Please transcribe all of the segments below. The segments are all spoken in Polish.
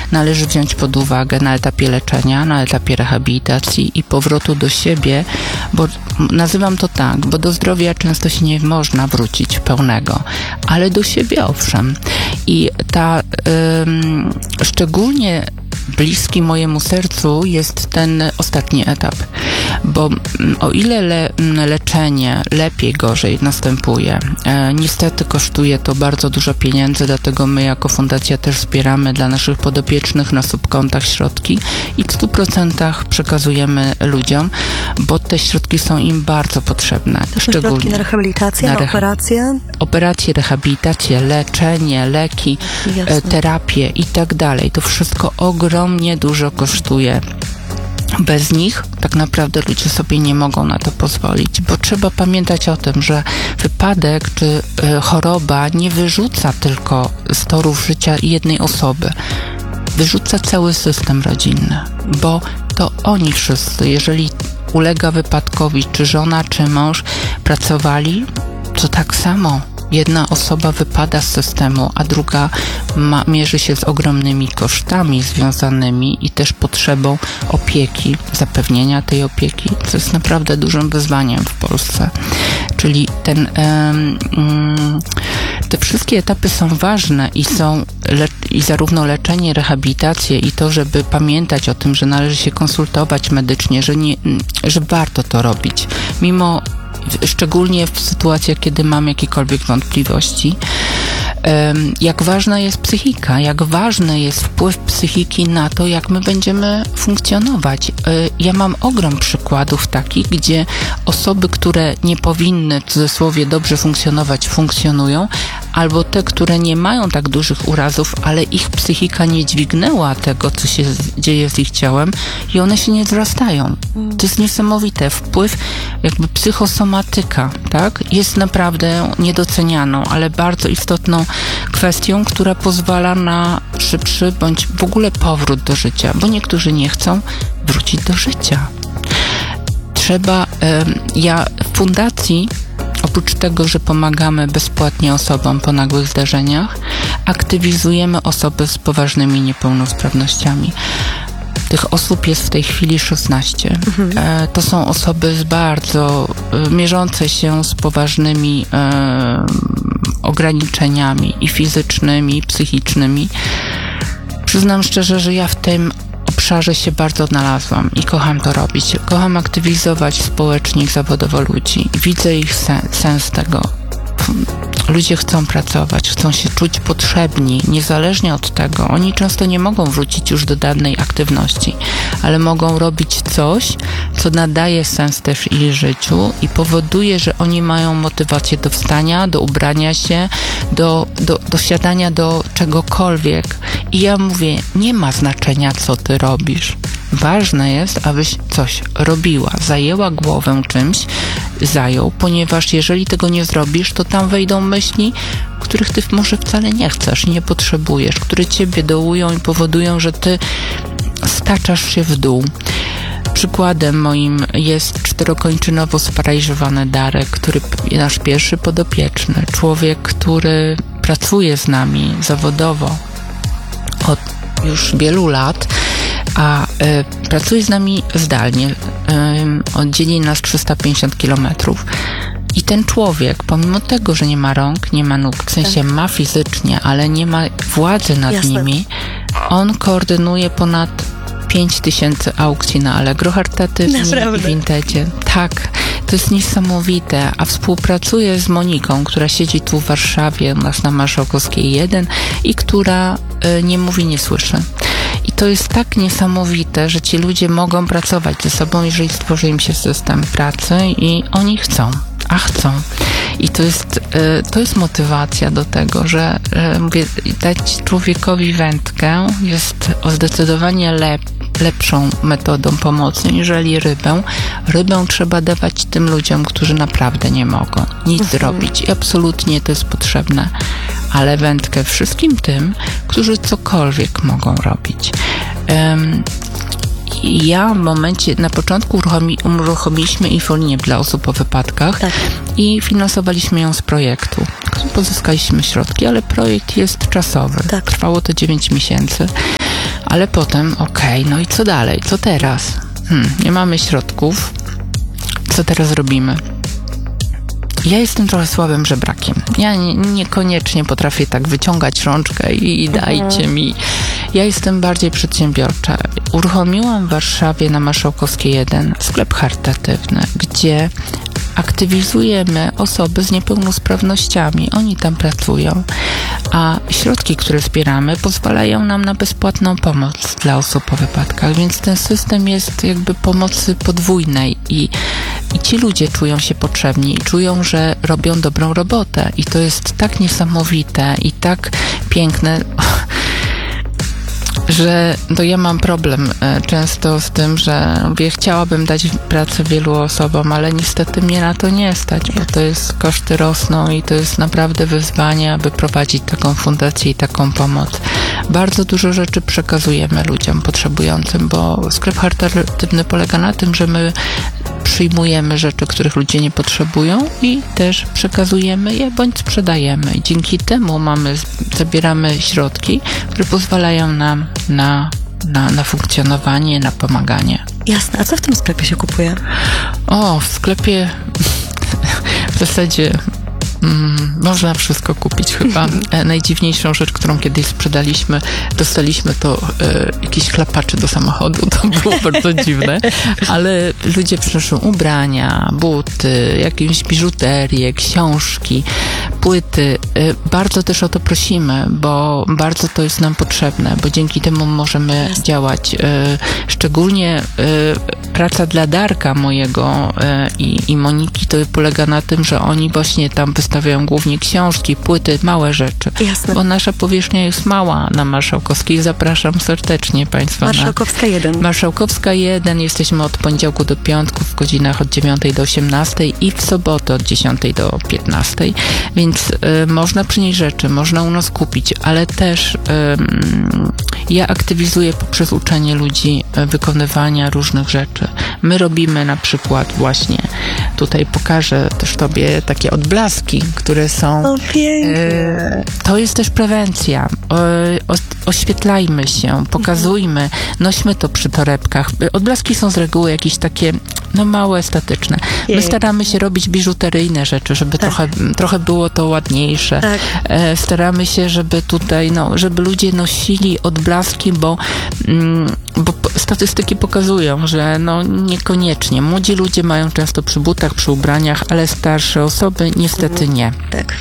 należy wziąć pod uwagę na etapie leczenia, na etapie rehabilitacji i powrotu do siebie, bo nazywam to tak, bo do zdrowia często się nie można wrócić pełnego, ale do siebie owszem. I ta szczególnie bliski mojemu sercu jest ten ostatni etap, bo o ile leczenie lepiej, gorzej następuje, niestety kosztuje to bardzo dużo pieniędzy, dlatego my jako fundacja też zbieramy dla naszych podopiecznych na subkontach środki i w 100% przekazujemy ludziom, bo te środki są im bardzo potrzebne. To są środki na rehabilitację, na operacje? Operacje, rehabilitację, leczenie, leki, terapię i tak dalej. To wszystko ogromnie dużo kosztuje. Bez nich tak naprawdę ludzie sobie nie mogą na to pozwolić, bo trzeba pamiętać o tym, że wypadek czy choroba nie wyrzuca tylko z torów życia jednej osoby. Wyrzuca cały system rodzinny, bo to oni wszyscy, jeżeli ulega wypadkowi, czy żona, czy mąż pracowali, to tak samo jedna osoba wypada z systemu, a druga mierzy się z ogromnymi kosztami związanymi i też potrzebą opieki, zapewnienia tej opieki, co jest naprawdę dużym wyzwaniem w Polsce. Czyli te wszystkie etapy są ważne i zarówno leczenie, rehabilitację i to, żeby pamiętać o tym, że należy się konsultować medycznie, że warto to robić, mimo szczególnie w sytuacjach, kiedy mam jakiekolwiek wątpliwości. Jak ważna jest psychika, jak ważny jest wpływ psychiki na to, jak my będziemy funkcjonować. Ja mam ogrom przykładów takich, gdzie osoby, które nie powinny, w cudzysłowie, dobrze funkcjonować, funkcjonują, albo te, które nie mają tak dużych urazów, ale ich psychika nie dźwignęła tego, co się dzieje z ich ciałem i one się nie wzrastają. To jest niesamowite. Wpływ jakby psychosomatyka, tak? Jest naprawdę niedocenianą, ale bardzo istotną kwestią, która pozwala na szybszy bądź w ogóle powrót do życia, bo niektórzy nie chcą wrócić do życia. Ja w fundacji, oprócz tego, że pomagamy bezpłatnie osobom po nagłych zdarzeniach, aktywizujemy osoby z poważnymi niepełnosprawnościami. Tych osób jest w tej chwili 16. To są osoby bardzo mierzące się z poważnymi ograniczeniami i fizycznymi, i psychicznymi. Przyznam szczerze, że ja w tym obszarze się bardzo odnalazłam i kocham to robić. Kocham aktywizować społecznie i zawodowo ludzi. Widzę ich sens tego. Ludzie chcą pracować, chcą się czuć potrzebni, niezależnie od tego. Oni często nie mogą wrócić już do danej aktywności, ale mogą robić coś, co nadaje sens też ich życiu i powoduje, że oni mają motywację do wstania, do ubrania się, do siadania do czegokolwiek. I ja mówię, nie ma znaczenia, co ty robisz. Ważne jest, abyś coś robiła, zajęła głowę czymś, ponieważ jeżeli tego nie zrobisz, to tam wejdą myśli, których ty może wcale nie chcesz, nie potrzebujesz, które ciebie dołują i powodują, że ty staczasz się w dół. Przykładem moim jest czterokończynowo sparaliżowany Darek, który nasz pierwszy podopieczny, człowiek, który pracuje z nami zawodowo od już wielu lat, a pracuje z nami zdalnie. Oddzieli nas 350 kilometrów. I ten człowiek, pomimo tego, że nie ma rąk, nie ma nóg, w sensie ma fizycznie, ale nie ma władzy nad nimi, on koordynuje ponad 5000 aukcji na Allegro charytatywnie i Vintage. Tak, to jest niesamowite, a współpracuje z Moniką, która siedzi tu w Warszawie, u nas na Marszałkowskiej 1 i która nie mówi, nie słyszy. I to jest tak niesamowite, że ci ludzie mogą pracować ze sobą, jeżeli stworzy im się system pracy i oni chcą. I to jest motywacja do tego, że mówię, dać człowiekowi wędkę jest zdecydowanie lepszą metodą pomocy, niżeli rybę. Rybę trzeba dawać tym ludziom, którzy naprawdę nie mogą nic zrobić i absolutnie to jest potrzebne, ale wędkę wszystkim tym, którzy cokolwiek mogą robić. Ja na początku uruchomiliśmy infolinię dla osób po wypadkach i finansowaliśmy ją z projektu. Pozyskaliśmy środki, ale projekt jest czasowy. Trwało to 9 miesięcy. Ale potem, no i co dalej? Co teraz? Nie mamy środków. Co teraz robimy? Ja jestem trochę słabym żebrakiem. Ja niekoniecznie potrafię tak wyciągać rączkę i dajcie mi. Ja jestem bardziej przedsiębiorcza. Uruchomiłam w Warszawie na Marszałkowskiej 1 sklep charytatywny, gdzie aktywizujemy osoby z niepełnosprawnościami. Oni tam pracują, a środki, które zbieramy, pozwalają nam na bezpłatną pomoc dla osób po wypadkach, więc ten system jest jakby pomocy podwójnej i ci ludzie czują się potrzebni i czują, że robią dobrą robotę i to jest tak niesamowite i tak piękne, że ja mam problem często z tym, że chciałabym dać pracę wielu osobom, ale niestety mnie na to nie stać, bo to jest, koszty rosną i to jest naprawdę wyzwanie, aby prowadzić taką fundację i taką pomoc. Bardzo dużo rzeczy przekazujemy ludziom potrzebującym, bo sklep charytatywny polega na tym, że my przyjmujemy rzeczy, których ludzie nie potrzebują i też przekazujemy je bądź sprzedajemy. I dzięki temu zabieramy środki, które pozwalają nam na funkcjonowanie, na pomaganie. Jasne. A co w tym sklepie się kupuje? W sklepie w zasadzie można wszystko kupić chyba. Najdziwniejszą rzecz, którą kiedyś sprzedaliśmy, dostaliśmy to jakieś klapacze do samochodu. To było bardzo dziwne, ale ludzie przynoszą ubrania, buty, jakieś biżuterię, książki, płyty. Bardzo też o to prosimy, bo bardzo to jest nam potrzebne, bo dzięki temu możemy działać. Szczególnie praca dla Darka mojego i Moniki to polega na tym, że oni właśnie tam wystawiają głównie książki, płyty, małe rzeczy. Jasne. Bo nasza powierzchnia jest mała na Marszałkowskiej. Zapraszam serdecznie Państwa. Marszałkowska 1. Marszałkowska 1. Jesteśmy od poniedziałku do piątku w godzinach od 9 do 18 i w sobotę od 10 do 15. Więc można przynieść rzeczy, można u nas kupić, ale też ja aktywizuję poprzez uczenie ludzi wykonywania różnych rzeczy. My robimy na przykład właśnie, tutaj pokażę też Tobie takie odblaski, które są... pięknie. To jest też prewencja. Oświetlajmy się, pokazujmy, nośmy to przy torebkach. Odblaski są z reguły jakieś takie, małe, statyczne. My staramy się robić biżuteryjne rzeczy, żeby trochę było to ładniejsze. Tak. Staramy się, żeby tutaj, żeby ludzie nosili odblaski, bo statystyki pokazują, że niekoniecznie. Młodzi ludzie mają często przy butach, przy ubraniach, ale starsze osoby niestety nie. Tak.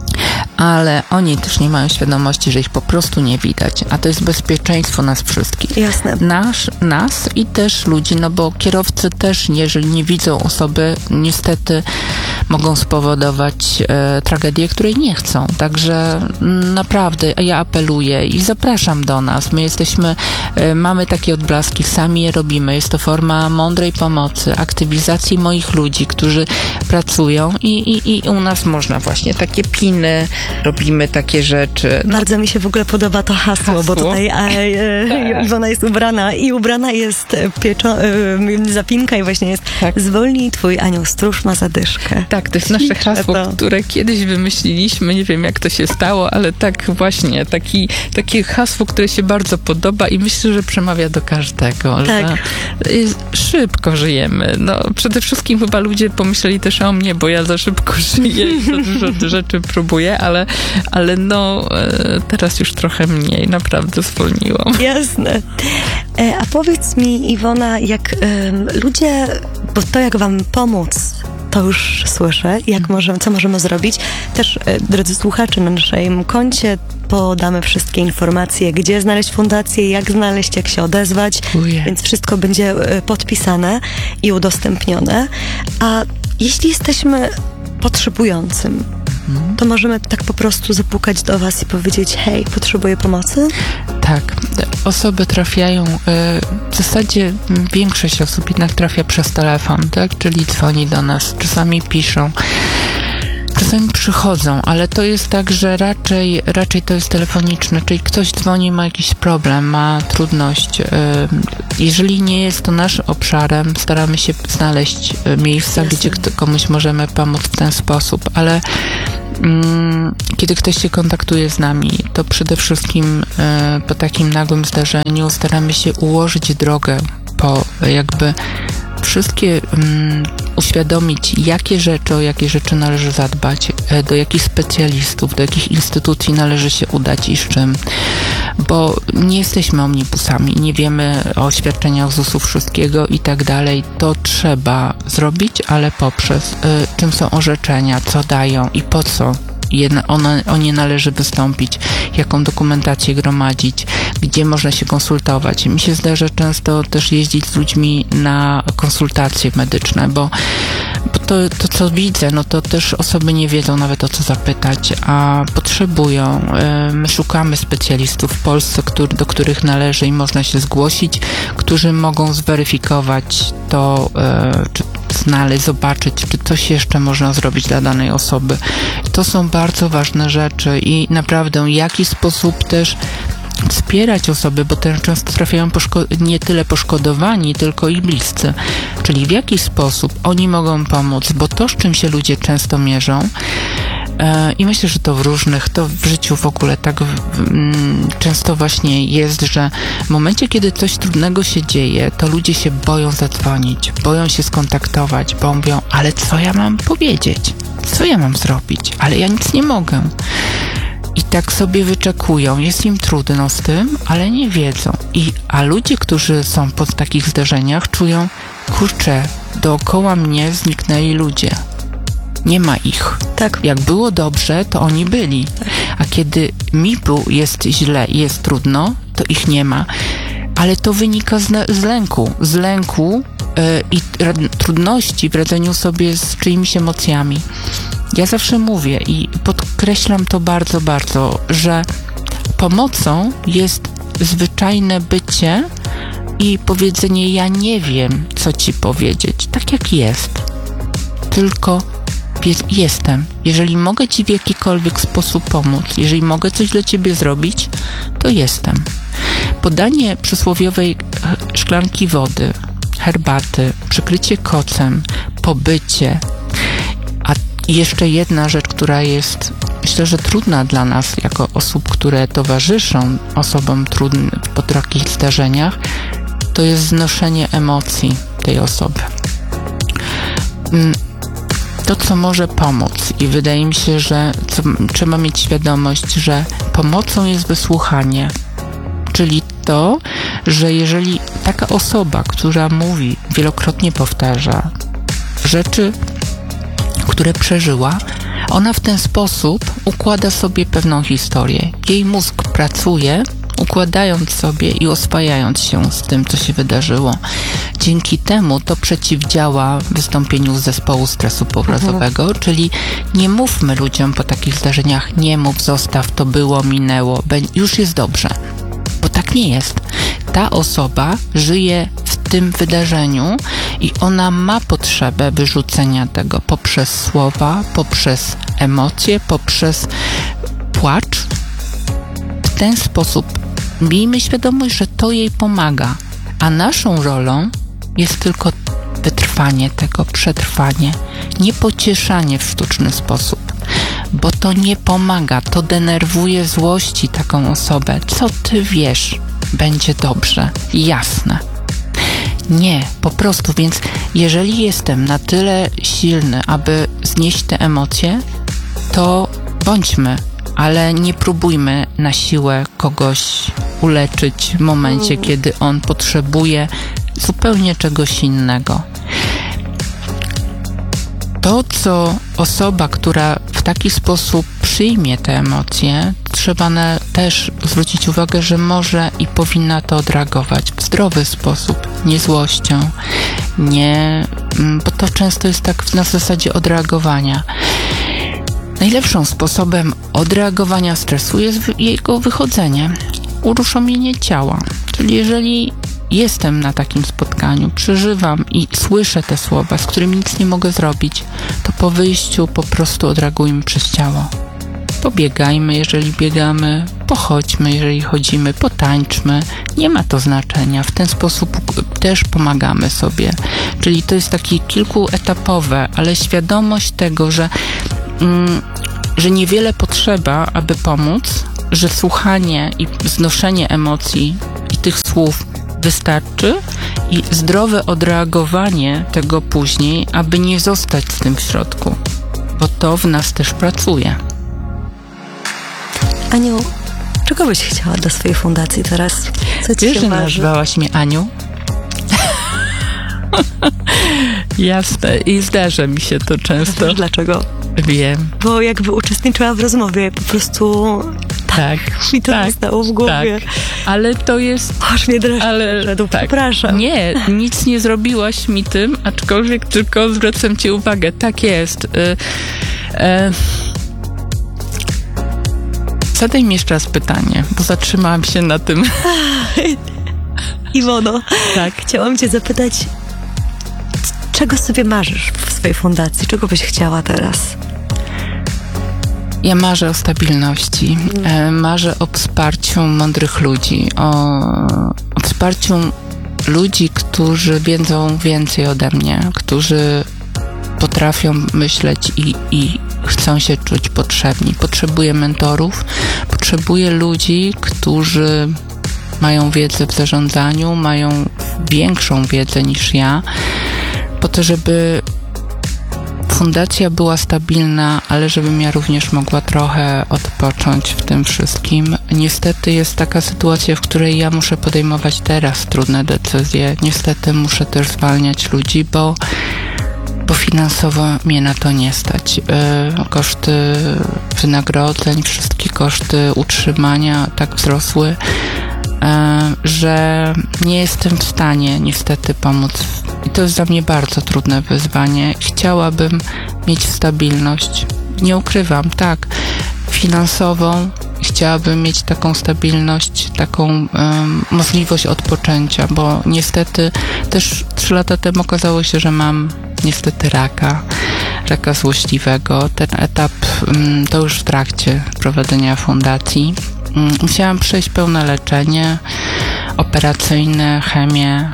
Ale oni też nie mają świadomości, że ich po prostu nie widać, a to jest bezpieczeństwo nas wszystkich. Jasne. Nas i też ludzi, bo kierowcy też, jeżeli nie widzą osoby, niestety mogą spowodować tragedię, której nie chcą. Także naprawdę ja apeluję i zapraszam do nas. My mamy takie odblaski, sami je robimy. Jest to forma mądrej pomocy, aktywizacji moich ludzi, którzy pracują i u nas można właśnie takie piny, robimy takie rzeczy. Bardzo mi się w ogóle podoba to hasło, bo tutaj Iwona jest ubrana jest zapinka i właśnie jest zwolnij, twój anioł stróż ma zadyszkę. Tak, to jest nasze hasło, które kiedyś wymyśliliśmy, nie wiem jak to się stało, ale tak właśnie, takie hasło, które się bardzo podoba i myślę, że przemawia do każdego, że szybko żyjemy. Przede wszystkim chyba ludzie pomyśleli też o mnie, bo ja za szybko żyję i za dużo rzeczy próbuję, ale teraz już trochę mniej, naprawdę zwolniłam. Jasne. A powiedz mi, Iwona, jak ludzie, bo to jak wam pomóc, to już słyszę, co możemy zrobić. Też, drodzy słuchacze, na naszym koncie podamy wszystkie informacje, gdzie znaleźć fundację, jak znaleźć, jak się odezwać, więc wszystko będzie podpisane i udostępnione. A jeśli jesteśmy potrzebującym, to możemy tak po prostu zapukać do was i powiedzieć: hej, potrzebuję pomocy? Tak. Osoby trafiają, w zasadzie większość osób jednak trafia przez telefon, tak? Czyli dzwoni do nas, czasami piszą, czasami przychodzą, ale to jest tak, że raczej to jest telefoniczne, czyli ktoś dzwoni, ma jakiś problem, ma trudność. Jeżeli nie jest to naszym obszarem, staramy się znaleźć miejsca, gdzie komuś możemy pomóc w ten sposób, ale kiedy ktoś się kontaktuje z nami, to przede wszystkim po takim nagłym zdarzeniu staramy się ułożyć drogę po jakby wszystkie uświadomić, o jakie rzeczy należy zadbać, do jakich specjalistów, do jakich instytucji należy się udać i z czym. Bo nie jesteśmy omnibusami, nie wiemy o świadczeniach ZUS-u wszystkiego i tak dalej. To trzeba zrobić, ale poprzez czym są orzeczenia, co dają i po co o nie należy wystąpić, jaką dokumentację gromadzić, gdzie można się konsultować. Mi się zdarza często też jeździć z ludźmi na konsultacje medyczne, bo to co widzę, no to też osoby nie wiedzą nawet o co zapytać, a potrzebują. My szukamy specjalistów w Polsce, do których należy i można się zgłosić, którzy mogą zweryfikować to, czy znaleźć, zobaczyć, czy coś jeszcze można zrobić dla danej osoby. To są bardzo ważne rzeczy i naprawdę w jaki sposób też wspierać osoby, bo też często trafiają nie tyle poszkodowani, tylko i bliscy. Czyli w jaki sposób oni mogą pomóc, bo to, z czym się ludzie często mierzą, i myślę, że to w życiu w ogóle tak często właśnie jest, że w momencie, kiedy coś trudnego się dzieje, to ludzie się boją zadzwonić, boją się skontaktować, bo mówią, ale co ja mam powiedzieć? Co ja mam zrobić? Ale ja nic nie mogę. I tak sobie wyczekują, jest im trudno z tym, ale nie wiedzą. A ludzie, którzy są po takich zdarzeniach, czują, kurczę, dookoła mnie zniknęli ludzie. Nie ma ich. Tak. Jak było dobrze, to oni byli. A kiedy jest źle i jest trudno, to ich nie ma. Ale to wynika z lęku i trudności w radzeniu sobie z czyimiś emocjami. Ja zawsze mówię i podkreślam to bardzo, bardzo, że pomocą jest zwyczajne bycie i powiedzenie, ja nie wiem, co ci powiedzieć, tak jak jest. Tylko jestem. Jeżeli mogę ci w jakikolwiek sposób pomóc, jeżeli mogę coś dla ciebie zrobić, to jestem. Podanie przysłowiowej szklanki wody, herbaty, przykrycie kocem, pobycie. A jeszcze jedna rzecz, która jest, myślę, że trudna dla nas, jako osób, które towarzyszą osobom trudnym po takich zdarzeniach, to jest znoszenie emocji tej osoby. To, co może pomóc, i wydaje mi się, że trzeba mieć świadomość, że pomocą jest wysłuchanie, czyli to, że jeżeli taka osoba, która mówi, wielokrotnie powtarza rzeczy, które przeżyła, ona w ten sposób układa sobie pewną historię. Jej mózg pracuje, układając sobie i oswajając się z tym, co się wydarzyło. Dzięki temu to przeciwdziała wystąpieniu zespołu stresu poobrazowego, czyli nie mówmy ludziom po takich zdarzeniach, nie mów, zostaw, to było, minęło, już jest dobrze. Bo tak nie jest. Ta osoba żyje w tym wydarzeniu i ona ma potrzebę wyrzucenia tego poprzez słowa, poprzez emocje, poprzez płacz. W ten sposób miejmy świadomość, że to jej pomaga, a naszą rolą jest tylko wytrwanie tego, przetrwanie, nie pocieszanie w sztuczny sposób, bo to nie pomaga, to denerwuje złości taką osobę. Co ty wiesz? Będzie dobrze, jasne. Nie, po prostu, więc jeżeli jestem na tyle silny, aby znieść te emocje, to bądźmy, ale nie próbujmy na siłę kogoś uleczyć w momencie, kiedy on potrzebuje zupełnie czegoś innego. To, co osoba, która w taki sposób przyjmie te emocje, trzeba też zwrócić uwagę, że może i powinna to odreagować w zdrowy sposób, nie złością, bo to często jest tak na zasadzie odreagowania. Najlepszym sposobem odreagowania stresu jest jego wychodzenie, uruchomienie ciała. Czyli jeżeli jestem na takim spotkaniu, przeżywam i słyszę te słowa, z którymi nic nie mogę zrobić, to po wyjściu po prostu odreagujmy przez ciało. Pobiegajmy, jeżeli biegamy, pochodźmy, jeżeli chodzimy, potańczmy. Nie ma to znaczenia. W ten sposób też pomagamy sobie. Czyli to jest takie kilkuetapowe, ale świadomość tego, że że niewiele potrzeba, aby pomóc, że słuchanie i znoszenie emocji i tych słów wystarczy i zdrowe odreagowanie tego później, aby nie zostać z tym w środku, bo to w nas też pracuje. Aniu, czego byś chciała dla swojej fundacji teraz? Co ci Wiesz, się że marzy? nazwałaś mnie Aniu? Jasne, i zdarza mi się to często. Wiesz dlaczego? Wiem. Bo jakby uczestniczyła w rozmowie, po prostu Tak, mi to zostało w głowie. tak. Ale to jest... Aż mnie dreszcz Ale szedł, tak. przepraszam. Nie, nic nie zrobiłaś mi tym, aczkolwiek tylko zwracam ci uwagę. Tak jest. Zadaj mi jeszcze raz pytanie, bo zatrzymałam się na tym. Iwono, Tak. chciałam cię zapytać, czego sobie marzysz w swojej fundacji? Czego byś chciała teraz? Ja marzę o stabilności, marzę o wsparciu mądrych ludzi, o wsparciu ludzi, którzy wiedzą więcej ode mnie, którzy potrafią myśleć i chcą się czuć potrzebni. Potrzebuję mentorów, potrzebuję ludzi, którzy mają wiedzę w zarządzaniu, mają większą wiedzę niż ja, po to, żeby fundacja była stabilna, ale żebym ja również mogła trochę odpocząć w tym wszystkim. Niestety jest taka sytuacja, w której ja muszę podejmować teraz trudne decyzje. Niestety muszę też zwalniać ludzi, bo finansowo mnie na to nie stać. Koszty wynagrodzeń, wszystkie koszty utrzymania tak wzrosły, że nie jestem w stanie niestety pomóc. I to jest dla mnie bardzo trudne wyzwanie. Chciałabym mieć stabilność. Nie ukrywam, tak, finansową. Chciałabym mieć taką stabilność, taką możliwość odpoczęcia, bo niestety też 3 lata temu okazało się, że mam niestety raka złośliwego. Ten etap to już w trakcie prowadzenia fundacji. Musiałam przejść pełne leczenie operacyjne, chemię,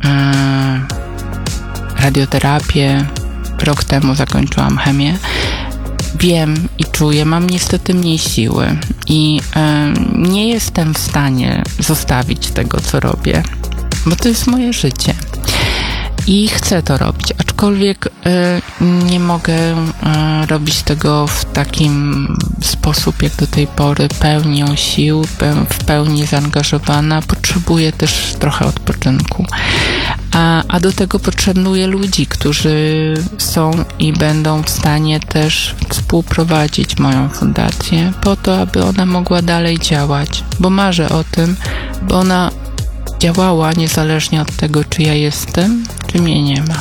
radioterapię. Rok temu zakończyłam chemię. Wiem i czuję, mam niestety mniej siły i nie jestem w stanie zostawić tego, co robię, bo to jest moje życie i chcę to robić, aczkolwiek nie mogę robić tego w takim sposób, jak do tej pory, pełnią sił, w pełni zaangażowana. Potrzebuję też trochę odpoczynku. A do tego potrzebuję ludzi, którzy są i będą w stanie też współprowadzić moją fundację po to, aby ona mogła dalej działać, bo marzę o tym, by ona działała niezależnie od tego, czy ja jestem, czy mnie nie ma.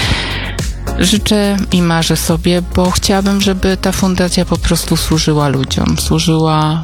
Życzę i marzę sobie, bo chciałabym, żeby ta fundacja po prostu służyła ludziom, służyła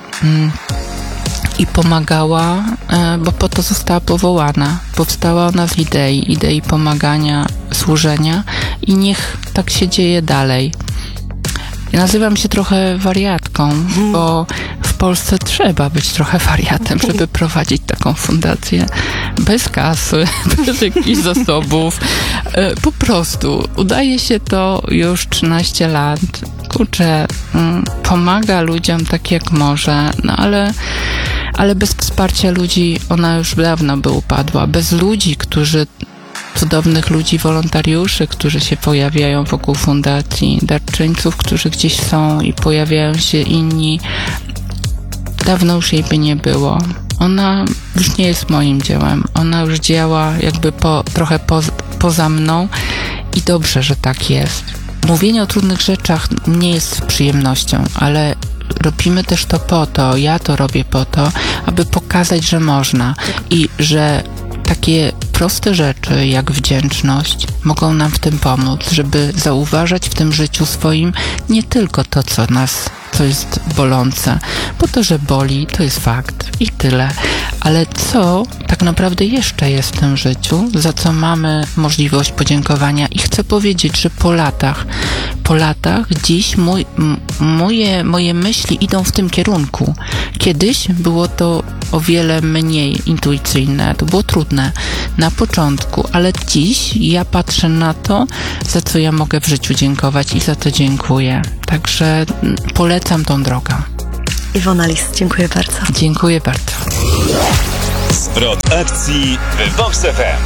i pomagała, bo po to została powołana. Powstała ona z idei pomagania, służenia i niech tak się dzieje dalej. Ja nazywam się trochę wariatką, bo w Polsce trzeba być trochę wariatem, żeby prowadzić taką fundację. Bez kasy, bez jakichś zasobów. Po prostu udaje się to już 13 lat. Kurczę, pomaga ludziom tak jak może, no ale bez wsparcia ludzi ona już dawno by upadła. Bez ludzi, cudownych ludzi, wolontariuszy, którzy się pojawiają wokół fundacji, darczyńców, którzy gdzieś są i pojawiają się inni, dawno już jej by nie było. Ona już nie jest moim dziełem. Ona już działa jakby trochę poza mną i dobrze, że tak jest. Mówienie o trudnych rzeczach nie jest przyjemnością, ale robimy też to po to, ja to robię po to, aby pokazać, że można i że takie proste rzeczy jak wdzięczność mogą nam w tym pomóc, żeby zauważać w tym życiu swoim nie tylko to, co jest bolące, bo to, że boli, to jest fakt i tyle, ale co tak naprawdę jeszcze jest w tym życiu, za co mamy możliwość podziękowania i chcę powiedzieć, że po latach dziś moje myśli idą w tym kierunku. Kiedyś było to o wiele mniej intuicyjne, to było trudne. na początku, ale dziś ja patrzę na to, za co ja mogę w życiu dziękować i za to dziękuję. Także polecam tą drogę. Iwona Lis, dziękuję bardzo. Dziękuję bardzo. Zwrot akcji w Vox FM.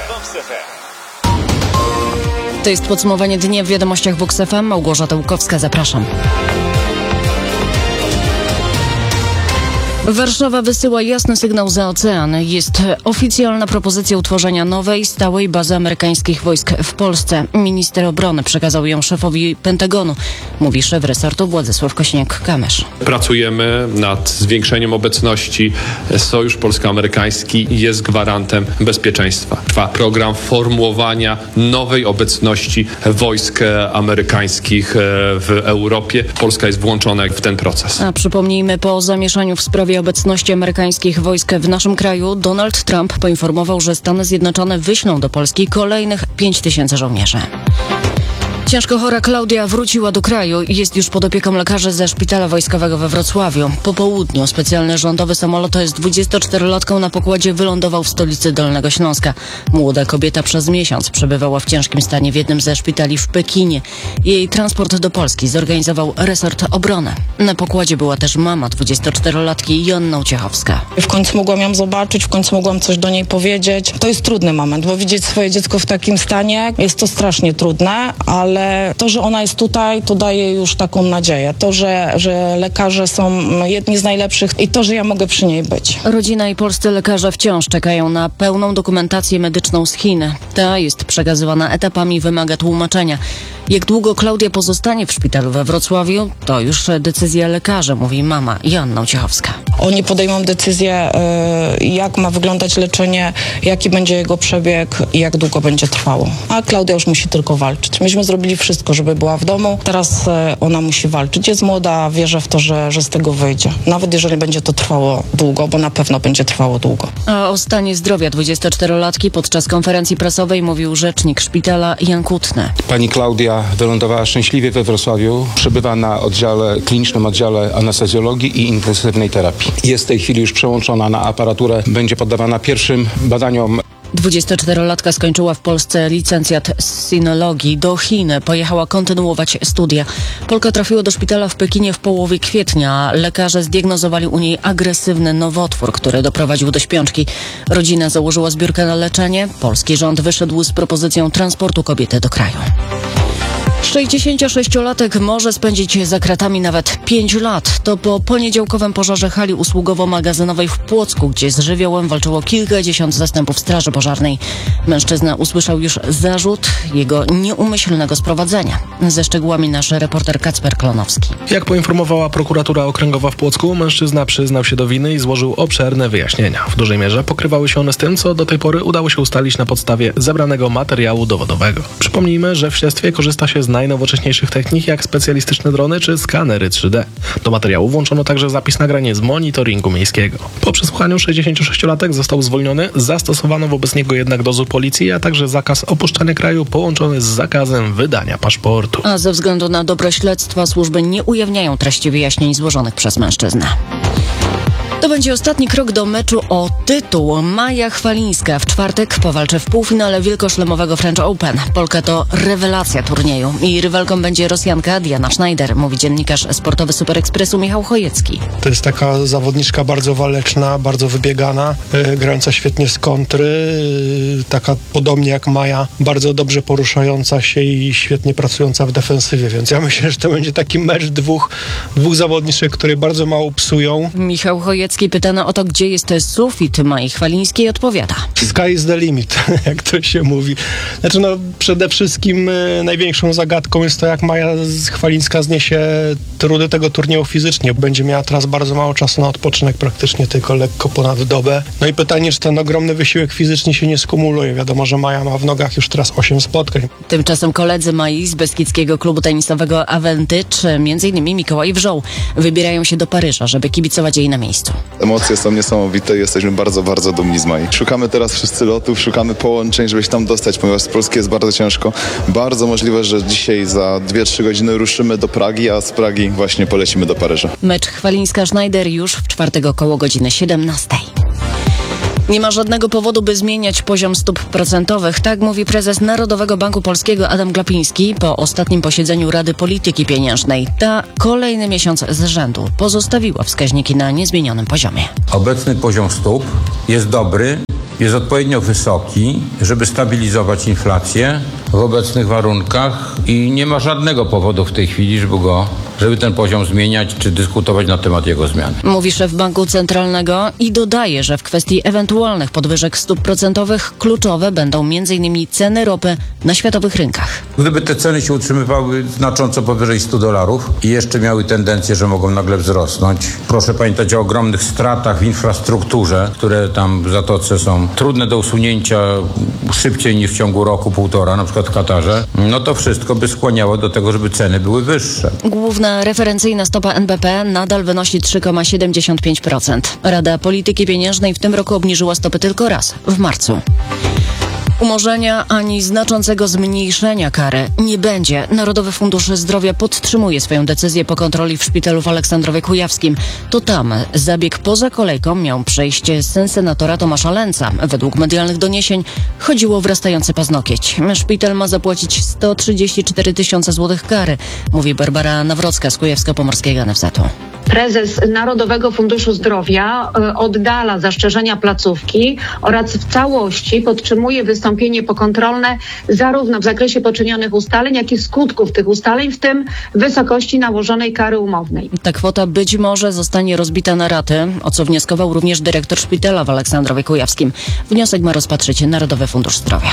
To jest podsumowanie dnia w wiadomościach Vox FM. Małgorzata Łukowska, zapraszam. Warszawa wysyła jasny sygnał za ocean. Jest oficjalna propozycja utworzenia nowej, stałej bazy amerykańskich wojsk w Polsce. Minister obrony przekazał ją szefowi Pentagonu, mówi szef resortu Władysław Kosiniak-Kamysz. Pracujemy nad zwiększeniem obecności. Sojusz polsko-amerykański jest gwarantem bezpieczeństwa. Trwa program formułowania nowej obecności wojsk amerykańskich w Europie. Polska jest włączona w ten proces. A przypomnijmy, po zamieszaniu w sprawie obecności amerykańskich wojsk w naszym kraju, Donald Trump poinformował, że Stany Zjednoczone wyślą do Polski kolejnych 5000 żołnierzy. Ciężko chora Klaudia wróciła do kraju i jest już pod opieką lekarzy ze szpitala wojskowego we Wrocławiu. Po południu specjalny rządowy samolot z 24-latką na pokładzie wylądował w stolicy Dolnego Śląska. Młoda kobieta przez miesiąc przebywała w ciężkim stanie w jednym ze szpitali w Pekinie. Jej transport do Polski zorganizował resort obrony. Na pokładzie była też mama 24-latki Joanna Uciechowska. W końcu mogłam ją zobaczyć, w końcu mogłam coś do niej powiedzieć. To jest trudny moment, bo widzieć swoje dziecko w takim stanie jest to strasznie trudne, ale to, że ona jest tutaj, to daje już taką nadzieję. To, że lekarze są jedni z najlepszych i to, że ja mogę przy niej być. Rodzina i polscy lekarze wciąż czekają na pełną dokumentację medyczną z Chin. Ta jest przekazywana etapami, wymaga tłumaczenia. Jak długo Klaudia pozostanie w szpitalu we Wrocławiu, to już decyzja lekarzy, mówi mama Joanna Uciechowska. Oni podejmą decyzję, jak ma wyglądać leczenie, jaki będzie jego przebieg i jak długo będzie trwało. A Klaudia już musi tylko walczyć. Myśmy zrobili wszystko, żeby była w domu. Teraz ona musi walczyć. Jest młoda, wierzę w to, że z tego wyjdzie. Nawet jeżeli będzie to trwało długo, bo na pewno będzie trwało długo. A o stanie zdrowia 24-latki podczas konferencji prasowej mówił rzecznik szpitala Jan Kutny. Pani Klaudia wylądowała szczęśliwie we Wrocławiu. Przebywa na klinicznym oddziale anestezjologii i intensywnej terapii. Jest w tej chwili już przełączona na aparaturę. Będzie poddawana pierwszym badaniom. 24-latka skończyła w Polsce licencjat z sinologii. Do Chin pojechała kontynuować studia. Polka trafiła do szpitala w Pekinie w połowie kwietnia. Lekarze zdiagnozowali u niej agresywny nowotwór, który doprowadził do śpiączki. Rodzina założyła zbiórkę na leczenie. Polski rząd wyszedł z propozycją transportu kobiety do kraju. 66-latek może spędzić za kratami nawet 5 lat. To po poniedziałkowym pożarze hali usługowo-magazynowej w Płocku, gdzie z żywiołem walczyło kilkadziesiąt zastępów straży pożarnej. Mężczyzna usłyszał już zarzut jego nieumyślnego sprowadzenia. Ze szczegółami nasz reporter Kacper Klonowski. Jak poinformowała prokuratura okręgowa w Płocku, mężczyzna przyznał się do winy i złożył obszerne wyjaśnienia. W dużej mierze pokrywały się one z tym, co do tej pory udało się ustalić na podstawie zebranego materiału dowodowego. Przypomnijmy, że w śledztwie korzysta się z najnowocześniejszych technik, jak specjalistyczne drony czy skanery 3D. Do materiału włączono także zapis nagrania z monitoringu miejskiego. Po przesłuchaniu 66-latek został zwolniony, zastosowano wobec niego jednak dozór policji, a także zakaz opuszczania kraju połączony z zakazem wydania paszportu. A ze względu na dobro śledztwa służby nie ujawniają treści wyjaśnień złożonych przez mężczyznę. To będzie ostatni krok do meczu o tytuł. Maja Chwalińska w czwartek powalczy w półfinale wielkoszlemowego French Open. Polka to rewelacja turnieju i rywalką będzie Rosjanka Diana Schneider, mówi dziennikarz sportowy Super Expressu Michał Chojecki. To jest taka zawodniczka bardzo waleczna, bardzo wybiegana, grająca świetnie z kontry, taka podobnie jak Maja, bardzo dobrze poruszająca się i świetnie pracująca w defensywie, więc ja myślę, że to będzie taki mecz dwóch zawodniczek, które bardzo mało psują. Michał Chojecki pytany o to, gdzie jest sufit Mai Chwalińskiej, odpowiada. Sky is the limit, jak to się mówi. Znaczy przede wszystkim największą zagadką jest to, jak Maja Chwalińska zniesie trudy tego turnieju fizycznie. Będzie miała teraz bardzo mało czasu na odpoczynek, praktycznie tylko lekko ponad dobę. No i pytanie, czy ten ogromny wysiłek fizyczny się nie skumuluje. Wiadomo, że Maja ma w nogach już teraz 8 spotkań. Tymczasem koledzy Mai z Beskidzkiego Klubu Tenisowego Aventycz, m.in. Mikołaj Wrzoł, wybierają się do Paryża, żeby kibicować jej na miejscu. Emocje są niesamowite i jesteśmy bardzo, bardzo dumni z Mai. Szukamy teraz wszyscy lotów, szukamy połączeń, żeby się tam dostać, ponieważ z Polski jest bardzo ciężko. Bardzo możliwe, że dzisiaj za 2-3 godziny ruszymy do Pragi, a z Pragi właśnie polecimy do Paryża. Mecz Chwalińska-Schneider już w czwartek około godziny 17. Nie ma żadnego powodu, by zmieniać poziom stóp procentowych, tak mówi prezes Narodowego Banku Polskiego Adam Glapiński po ostatnim posiedzeniu Rady Polityki Pieniężnej. Ta kolejny miesiąc z rzędu pozostawiła wskaźniki na niezmienionym poziomie. Obecny poziom stóp jest dobry, jest odpowiednio wysoki, żeby stabilizować inflację w obecnych warunkach i nie ma żadnego powodu w tej chwili, żeby ten poziom zmieniać czy dyskutować na temat jego zmiany. Mówi szef Banku Centralnego i dodaje, że w kwestii ewentualnych podwyżek stóp procentowych kluczowe będą m.in. ceny ropy na światowych rynkach. Gdyby te ceny się utrzymywały znacząco powyżej $100 i jeszcze miały tendencję, że mogą nagle wzrosnąć, proszę pamiętać o ogromnych stratach w infrastrukturze, które tam w Zatoce są trudne do usunięcia szybciej niż w ciągu roku, półtora, na przykład w Katarze, no to wszystko by skłaniało do tego, żeby ceny były wyższe. Główna referencyjna stopa NBP nadal wynosi 3,75%. Rada Polityki Pieniężnej w tym roku obniżyła stopy tylko raz, w marcu. Umorzenia ani znaczącego zmniejszenia kary nie będzie. Narodowy Fundusz Zdrowia podtrzymuje swoją decyzję po kontroli w szpitalu w Aleksandrowie Kujawskim. To tam zabieg poza kolejką miał przejść syn senatora Tomasza Lęca. Według medialnych doniesień chodziło o wrastający paznokieć. Szpital ma zapłacić 134 000 złotych kary, mówi Barbara Nawrocka z Kujawsko-Pomorskiego NFZ-u. Prezes Narodowego Funduszu Zdrowia oddala zastrzeżenia placówki oraz w całości podtrzymuje wystąpienie pokontrolne zarówno w zakresie poczynionych ustaleń, jak i skutków tych ustaleń, w tym wysokości nałożonej kary umownej. Ta kwota być może zostanie rozbita na raty, o co wnioskował również dyrektor szpitala w Aleksandrowie Kujawskim. Wniosek ma rozpatrzyć Narodowy Fundusz Zdrowia.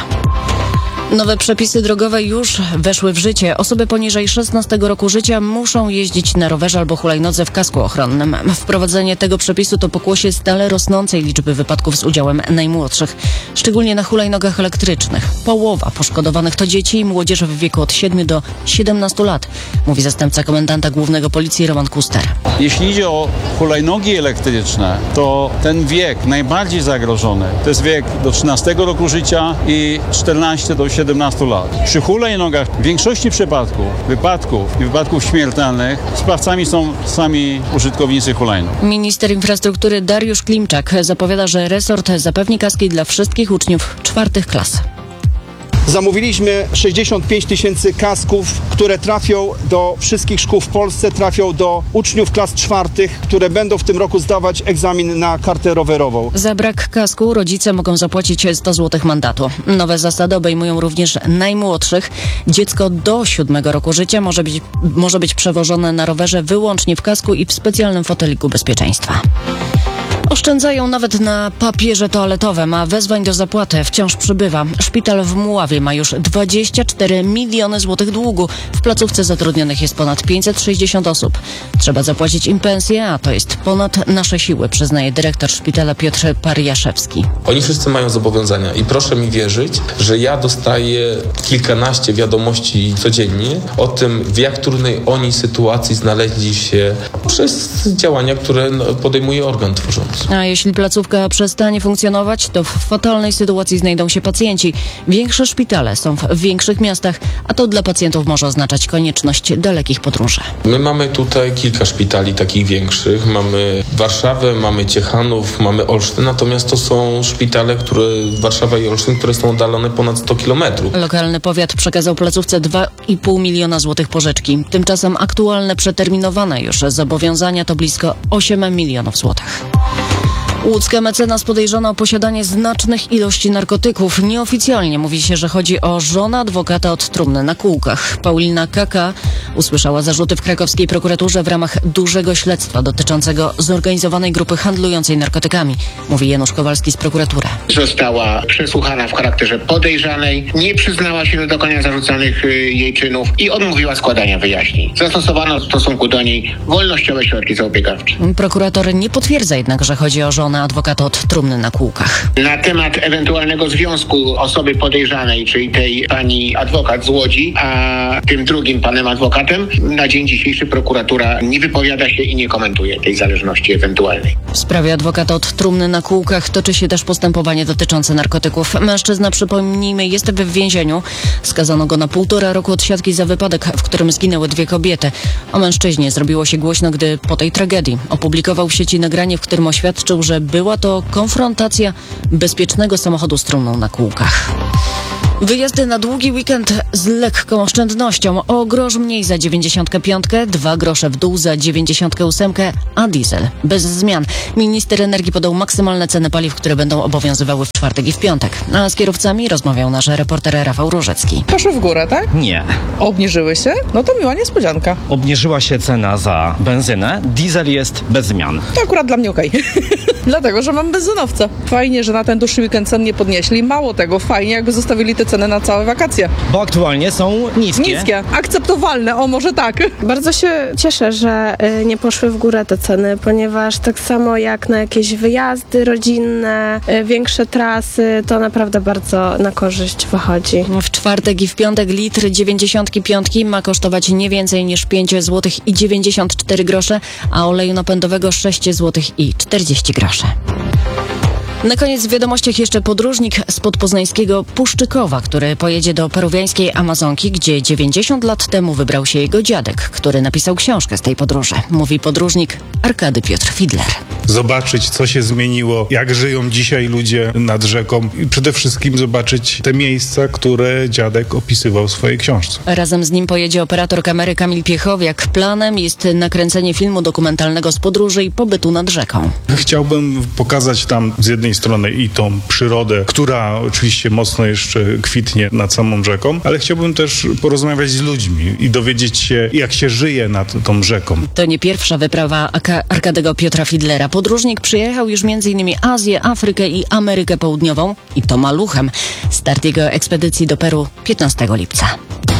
Nowe przepisy drogowe już weszły w życie. Osoby poniżej 16 roku życia muszą jeździć na rowerze albo hulajnodze w kasku ochronnym. Wprowadzenie tego przepisu to pokłosie stale rosnącej liczby wypadków z udziałem najmłodszych, szczególnie na hulajnogach elektrycznych. Połowa poszkodowanych to dzieci i młodzież w wieku od 7 do 17 lat, mówi zastępca komendanta głównego policji Roman Kuster. Jeśli idzie o hulajnogi elektryczne, to ten wiek najbardziej zagrożony to jest wiek do 13 roku życia i 14 do 17 lat. Przy hulajnogach w większości przypadków, wypadków śmiertelnych sprawcami są sami użytkownicy hulajnóg. Minister infrastruktury Dariusz Klimczak zapowiada, że resort zapewni kaski dla wszystkich uczniów 4 klas. Zamówiliśmy 65 000 kasków, które trafią do wszystkich szkół w Polsce, trafią do uczniów klas 4, które będą w tym roku zdawać egzamin na kartę rowerową. Za brak kasku rodzice mogą zapłacić 100 zł mandatu. Nowe zasady obejmują również najmłodszych. Dziecko do 7 roku życia może być przewożone na rowerze wyłącznie w kasku i w specjalnym foteliku bezpieczeństwa. Oszczędzają nawet na papierze toaletowym, a wezwań do zapłaty wciąż przybywa. Szpital w Mławie ma już 24 miliony złotych długu. W placówce zatrudnionych jest ponad 560 osób. Trzeba zapłacić im pensję, a to jest ponad nasze siły, przyznaje dyrektor szpitala Piotr Pariaszewski. Oni wszyscy mają zobowiązania i proszę mi wierzyć, że ja dostaję kilkanaście wiadomości codziennie o tym, w jak trudnej oni sytuacji znaleźli się przez działania, które podejmuje organ tworzący. A jeśli placówka przestanie funkcjonować, to w fatalnej sytuacji znajdą się pacjenci. Większe szpitale są w większych miastach, a to dla pacjentów może oznaczać konieczność dalekich podróży. My mamy tutaj kilka szpitali takich większych. Mamy Warszawę, mamy Ciechanów, mamy Olsztyn, natomiast to są szpitale, Warszawa i Olsztyn, które są oddalone ponad 100 kilometrów. Lokalny powiat przekazał placówce 2,5 miliona złotych pożyczki. Tymczasem aktualne przeterminowane już zobowiązania to blisko 8 milionów złotych. Łódzka mecenas podejrzana o posiadanie znacznych ilości narkotyków. Nieoficjalnie mówi się, że chodzi o żonę adwokata od trumny na kółkach. Paulina Kaka usłyszała zarzuty w krakowskiej prokuraturze w ramach dużego śledztwa dotyczącego zorganizowanej grupy handlującej narkotykami, mówi Janusz Kowalski z prokuratury. Została przesłuchana w charakterze podejrzanej, nie przyznała się do dokonania zarzucanych jej czynów i odmówiła składania wyjaśnień. Zastosowano w stosunku do niej wolnościowe środki zapobiegawcze. Prokurator nie potwierdza jednak, że chodzi o żonę adwokata od trumny na kółkach. Na temat ewentualnego związku osoby podejrzanej, czyli tej pani adwokat z Łodzi, a tym drugim panem adwokatem, na dzień dzisiejszy prokuratura nie wypowiada się i nie komentuje tej zależności ewentualnej. W sprawie adwokata od trumny na kółkach toczy się też postępowanie dotyczące narkotyków. Mężczyzna, przypomnijmy, jest w więzieniu. Skazano go na 1,5 roku odsiadki za wypadek, w którym zginęły 2 kobiety. O mężczyźnie zrobiło się głośno, gdy po tej tragedii opublikował w sieci nagranie, w którym oświadczył, że była to konfrontacja bezpiecznego samochodu z trumną na kółkach. Wyjazdy na długi weekend z lekką oszczędnością. O grosz mniej za 95, 2 grosze w dół za 98, a diesel bez zmian. Minister energii podał maksymalne ceny paliw, które będą obowiązywały w czwartek i w piątek. A z kierowcami rozmawiał nasz reporter Rafał Różecki. Poszły w górę, tak? Nie. Obniżyły się? No to miła niespodzianka. Obniżyła się cena za benzynę, diesel jest bez zmian. To akurat dla mnie okej. Dlatego, że mam benzynowca. Fajnie, że na ten dłuższy weekend cen nie podnieśli. Mało tego, fajnie jakby zostawili te ceny na całe wakacje. Bo aktualnie są niskie. Niskie, akceptowalne, o może tak. Bardzo się cieszę, że nie poszły w górę te ceny, ponieważ tak samo jak na jakieś wyjazdy rodzinne, większe trasy, to naprawdę bardzo na korzyść wychodzi. W czwartek i w piątek litr 95 ma kosztować nie więcej niż 5 zł i 94 grosze, a oleju napędowego 6 zł i 40 groszy. Na koniec w wiadomościach jeszcze podróżnik spod poznańskiego Puszczykowa, który pojedzie do peruwiańskiej Amazonki, gdzie 90 lat temu wybrał się jego dziadek, który napisał książkę z tej podróży. Mówi podróżnik Arkady Piotr Fidler. Zobaczyć, co się zmieniło, jak żyją dzisiaj ludzie nad rzeką i przede wszystkim zobaczyć te miejsca, które dziadek opisywał w swojej książce. Razem z nim pojedzie operator kamery Kamil Piechowiak. Planem jest nakręcenie filmu dokumentalnego z podróży i pobytu nad rzeką. Chciałbym pokazać tam z jednej strony i tą przyrodę, która oczywiście mocno jeszcze kwitnie nad samą rzeką, ale chciałbym też porozmawiać z ludźmi i dowiedzieć się, jak się żyje nad tą rzeką. To nie pierwsza wyprawa Arkadego Piotra Fidlera. Podróżnik przyjechał już m.in. Azję, Afrykę i Amerykę Południową i to maluchem. Start jego ekspedycji do Peru 15 lipca.